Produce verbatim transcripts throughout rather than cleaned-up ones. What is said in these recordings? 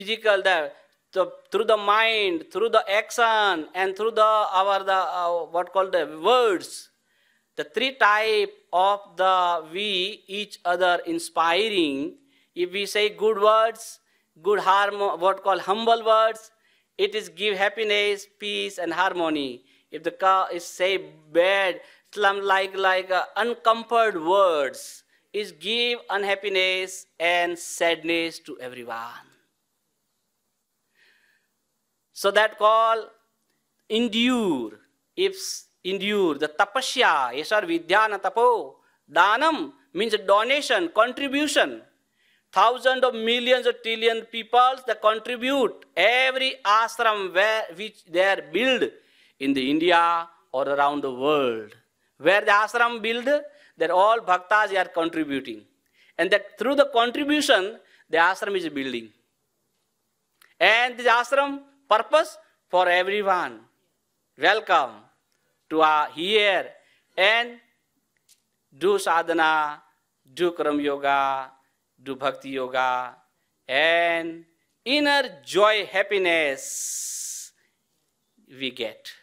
physical, the, the through the mind, through the action, and through the our the uh, what called the words. The three type of the we each other inspiring. If we say good words, good harmony, what called humble words, it is give happiness, peace, and harmony. If the car is say bad, slum like like uh, uncomforted words, is give unhappiness and sadness to everyone. So that call endure. If endure, the tapasya, yasar vidyana tapo, danam means donation, contribution. Thousands of millions or trillion people that contribute every ashram where which they are built in the India or around the world. Where the ashram build, that all bhaktas are contributing. And that through the contribution, the ashram is building. And the ashram purpose for everyone. Welcome to our here and do sadhana, do karam yoga, do bhakti yoga, and inner joy, happiness we get.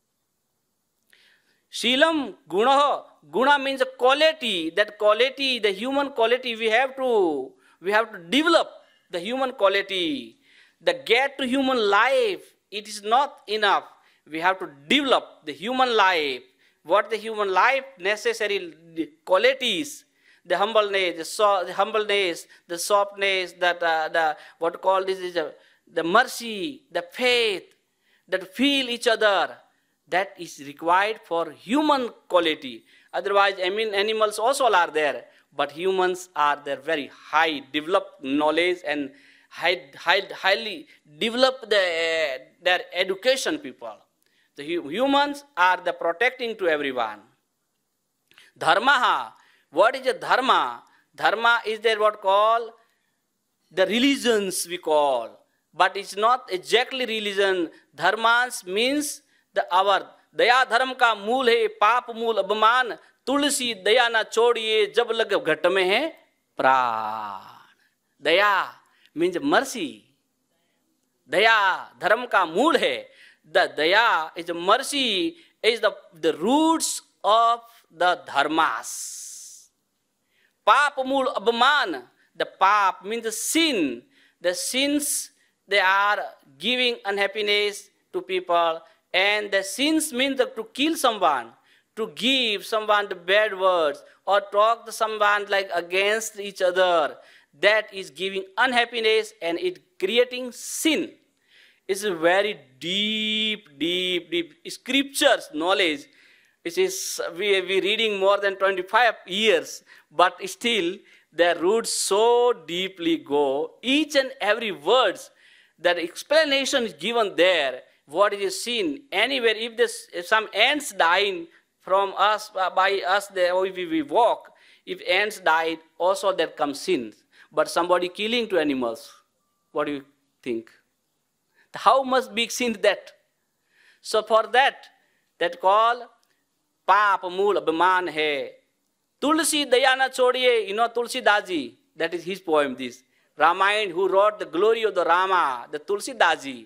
Shilam guna, guna means a quality. That quality, the human quality, we have to we have to develop the human quality. The get to human life, it is not enough. We have to develop the human life. What the human life necessary qualities. The humbleness, the, so, the humbleness, the softness, that uh, the what called this is uh, the mercy, the faith, that feel each other. That is required for human quality. Otherwise, I mean, animals also are there, but humans are there very high developed knowledge and high, high, highly developed the, uh, their education people. The hu humans are the protecting to everyone. Dharma. What is a dharma? Dharma is there what call the religions we call, but it's not exactly religion. Dharmas means the our दया धर्म का मूल है, पाप मूल अभिमान, तुलसी दया ना छोड़िए जब लग घट में है प्राण. दया means mercy. दया धर्म का मूल है. The daya is mercy is the the roots of the dharmas. Pap mool abhaman, the pap means the sin. The sins, they are giving unhappiness to people. And the sins means the, to kill someone, to give someone the bad words, or talk to someone like against each other. That is giving unhappiness and it creating sin. It's a very deep, deep, deep scriptures knowledge. It is, we we reading more than twenty-five years, but still their roots so deeply go. Each and every words, that explanation is given there. What is sin? Anywhere, if this, if some ants dying from us, by us, there we, we walk. If ants died, also there comes sin. But somebody killing to animals, what do you think? How much big sin that? So for that, that call पाप मूल अभिमान है. तुलसी दया न छोड़िए. You know Tulsi Daji, that is his poem. This Ramayana, who wrote the glory of the Rama, the Tulsi Daji.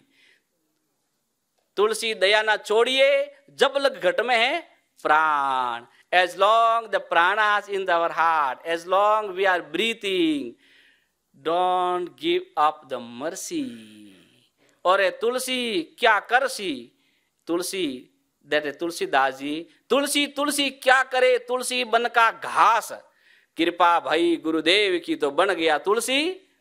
तुलसी दया न छोड़िए जब लग घट में है प्राण. As long the pranas in our heart, as long we are breathing, don't give up the mercy. और तुलसी क्या करसी. तुलसी, that is तुलसी दाजी. तुलसी तुलसी क्या करे, तुलसी बन का घास. कृपा भई गुरुदेव की तो बन गया Tulsi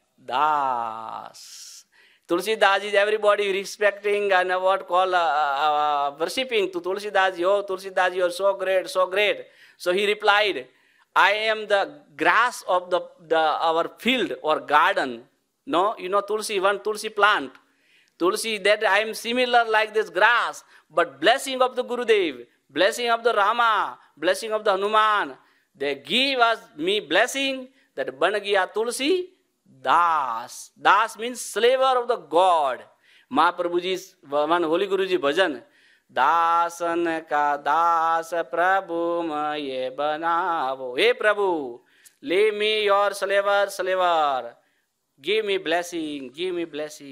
Das. Tulsi Das is everybody respecting and what call uh, uh, worshipping to Tulsi Das. Oh, Tulsi Das, you are so great, so great. So he replied, I am the grass of the, the our field or garden. No, you know Tulsi, one Tulsi plant. Tulsi, that I am similar like this grass, but blessing of the Gurudev, blessing of the Rama, blessing of the Hanuman, they give us me blessing that ban gaya Tulsi Das. Das means slaver of the God. Mahaprabhu ji's one Holy Guruji bhajan. दासन का दास प्रभु मैं बनावो. हे प्रभु, ले me your स्लेवर स्लेवर, Give me blessing, give me blessing.